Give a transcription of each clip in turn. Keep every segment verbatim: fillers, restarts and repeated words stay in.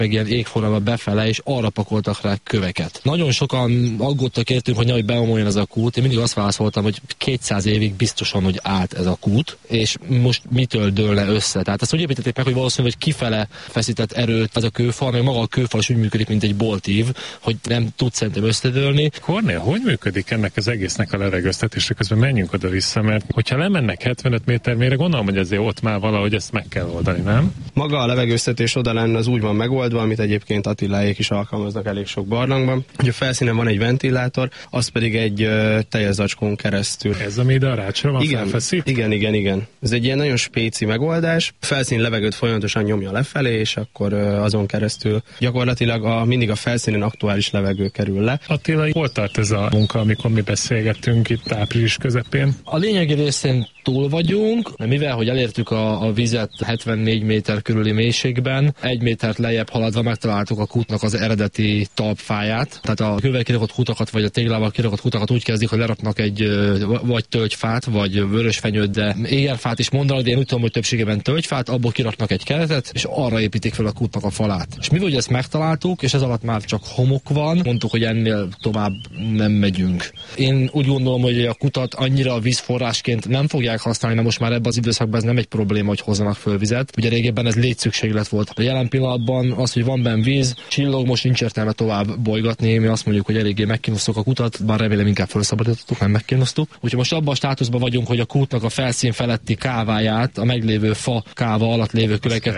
meg ilyen égforralba befele, és arra pakoltak rá köveket. Nagyon sokan aggódtak értünk, hogy nehogy beomoljon ez a kút. Én mindig azt válaszoltam, hogy kétszáz évig biztosan, hogy állt ez a kút, és most mitől dőlne össze. Tehát ezt úgy építették meg, hogy valószínűleg, hogy kifele feszített erőt az a kőfal, meg maga a kőfal is úgy működik, mint egy boltív, hogy nem tud szerintem összedőlni. Kornél, hogy működik ennek az egésznek a levegőztetése? Közben menjünk oda-vissza, mert hogyha lemennek hetvenöt méter mélyre, gondolom, hogy azért ott már valahogy ezt meg kell oldani, nem? Maga a levegőztetés oda lenne, az úgy van megoldva, amit egyébként Attiláék is alkalmaznak elég sok barlangban. Hogy a felszínen van egy ventilátor, az pedig egy uh, teljes zacskón keresztül. Ez ami ide a rácsra van igen, felfeszít? Igen, igen, igen. Ez egy ilyen nagyon spéci megoldás. A felszín levegőt folyamatosan nyomja lefelé, és akkor uh, azon keresztül gyakorlatilag a, mindig a felszínen aktuális levegő kerül le. Attila, hol tart ez a munka, amikor mi beszélgettünk itt április közepén? A lényegi részén túl vagyunk, mivel hogy elértük a, a vizet hetvennégy méter körüli mélységben, egy métert lejjebb haladva megtaláltuk a kútnak az eredeti talpfáját. Tehát a kővel kirakott kutakat, vagy a téglával kirakott kutakat úgy kezdik, hogy leraknak egy vagy tölgyfát, vagy vörösfenyőt, de égerfát is mondanak, de én úgy tudom, hogy többségében tölgyfát, abból kiraknak egy keretet, és arra építik fel a kútnak a falát. És mivel hogy ezt megtaláltuk, és ez alatt már csak homok van, mondtuk, hogy ennél tovább nem megyünk. Én úgy gondolom, hogy a kutat annyira vízforrásként nem fogják használni, mert most már ebben az időszakban ez nem egy probléma, hogy hozzanak föl vizet. Ugye régebben ez létszükséglet volt. A jelen pillanatban az, hogy van benne víz, csillog, most nincs értelme tovább bolygatni. Mi azt mondjuk, hogy eléggé megkínosztuk a kutat, bár remélem inkább felszabadítottuk, nem megkínosztuk. Úgyhogy most abban a státuszban vagyunk, hogy a kútnak a felszín feletti káváját, a meglévő fa káva alatt lévő köveket,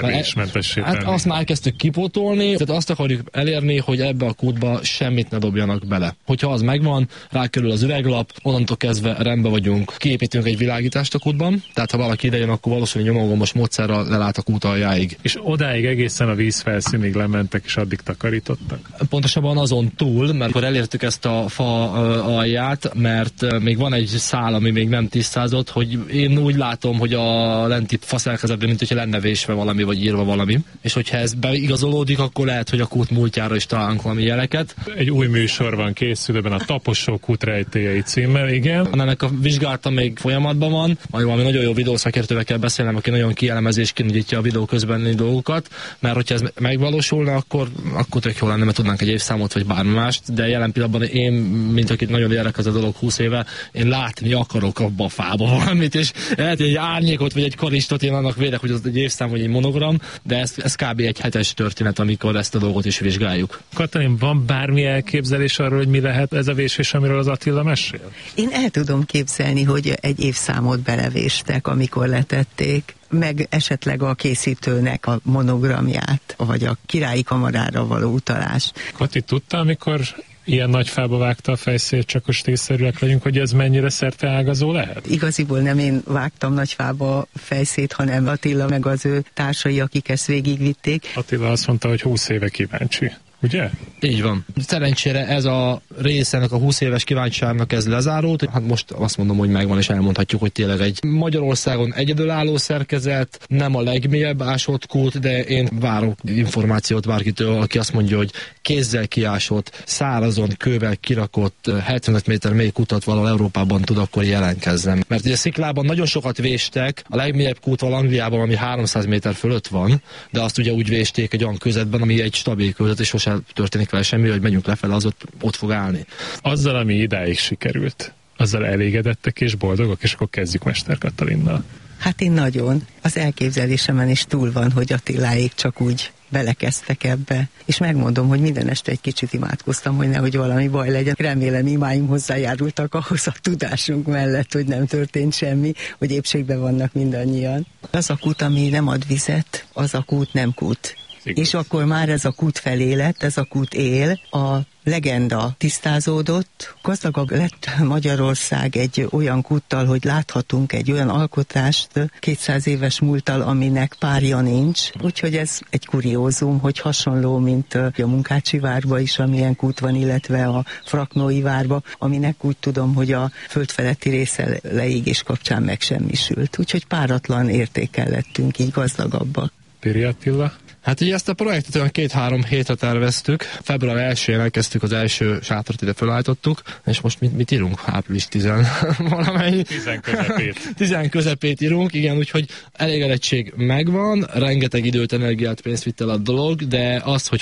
hát azt már kezdtük kipótolni, tehát azt akarjuk elérni, hogy ebbe a kútba semmit ne dobjanak bele. Hogyha az megvan, rákerül az üveglap, onnantól kezdve rendben vagyunk. Kiépítünk egy világítást a kútban, tehát ha valaki idejön, akkor valószínűleg nyomogomos módszerrel lelát a kút aljáig. És odáig egészen a víz felszínig lementek, és addig takarítottak? Pontosabban azon túl, mert akkor elértük ezt a fa alját, mert még van egy szál, ami még nem tisztázott, hogy én úgy látom, hogy a lenti faszerkezetben, mint hogyha lenne vésve valami, vagy írva valami. És hogyha ez beigazolódik, akkor lehet, hogy a kút múltjára is találunk valami jeleket. Egy új műsor van készülőben, a Taposó kút rejtélyei címmel, igen. Ennek a vizsgálata még folyamatban van, majd valami nagyon jó videószakértővel kell beszélnem, aki nagyon kielemezésként nyitja a videó közbeni dolgokat, mert hogyha ez megvalósulna, akkor, akkor tök jó lenne, mert tudnánk egy évszámot, vagy bármi mást, de jelen pillanatban én, mint akit nagyon érdekel ez a dolog húsz éve, én látni akarok abba a fába valamit, és lehet, hogy egy árnyékot, vagy egy karistot én annak vélek, hogy az egy évszám, vagy egy monogram, de ez, ez kb. Egy hetes történet, amikor ezt a dolgot is vizsgáljuk. Katalin, van bármi elképzelés arról, hogy mi lehet ez a vésés, amiről az Attila mesél? Én el tudom képzelni, hogy egy évszámot belevéstek, amikor letették, meg esetleg a készítőnek a monogramját, vagy a királyi kamarára való utalás. Kati, tudta, amikor ilyen nagy fába vágta a fejszét, csak most észszerűek legyünk, hogy ez mennyire szerteágazó lehet? Igaziból nem én vágtam nagy fába a fejszét, hanem Attila meg az ő társai, akik ezt végigvitték. Attila azt mondta, hogy húsz éve kíváncsi. Ugye? Így van. Szerencsére ez a rész ennek a húsz éves kíváncsiságnak ez lezárult. Hát most azt mondom, hogy megvan, és elmondhatjuk, hogy tényleg egy Magyarországon egyedülálló szerkezet, nem a legmélyebb ásott kút, de én várok információt bárkitől, aki azt mondja, hogy kézzel kiásott, szárazon, kővel kirakott hetvenöt méter mély kutat valahol Európában tud akkor jelentkezzen. Mert ugye Sziklában nagyon sokat véstek, a legmélyebb kút van Angliában, ami háromszáz méter fölött van, de azt ugye úgy vésték egy olyan közetben, ami egy stabil közet, és sosem történik vele semmi, hogy megyünk lefele, az ott, ott fog állni. Azzal, ami idáig sikerült, azzal elégedettek és boldogok, és akkor kezdjük Mester Katalinnal. Hát én nagyon. Az elképzelésemen is túl van, hogy Attiláék csak úgy belekezdtek ebbe. És megmondom, hogy minden este egy kicsit imádkoztam, hogy nehogy valami baj legyen. Remélem imáim hozzájárultak ahhoz a tudásunk mellett, hogy nem történt semmi, hogy épségben vannak mindannyian. Az a kút, ami nem ad vizet, az a kút nem kút. Igen. És akkor már ez a kút felé lett, ez a kút él, a legenda tisztázódott, gazdagabb lett Magyarország egy olyan kúttal, hogy láthatunk egy olyan alkotást kétszáz éves múlttal, aminek párja nincs. Úgyhogy ez egy kuriózum, hogy hasonló, mint a Munkácsi várba is, amilyen kút van, illetve a Fraknói várba, aminek úgy tudom, hogy a földfeletti része leégés kapcsán megsemmisült. Úgyhogy páratlan értékkel lettünk, így gazdagabbak. Péri Attila? Hát ugye ezt a projektet olyan két-három hétre terveztük. Február elsején elkezdtük, az első sátrat ide felállítottuk, és most mit, mit írunk? április tizen valamennyi. Tizen közepét. Tizen közepét írunk, igen, úgyhogy elégedettség megvan, rengeteg időt, energiát, pénzt vitt el a dolog, de az, hogy